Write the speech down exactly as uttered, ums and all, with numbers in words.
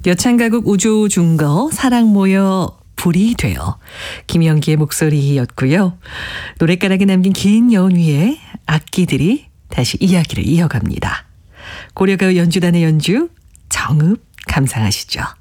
여창가곡 우조중거 사랑 모여 불이 되어 김영기의 목소리였고요. 노랫가락에 남긴 긴 여운 위에 악기들이 다시 이야기를 이어갑니다. 고려가요 연주단의 연주 정읍 감상하시죠.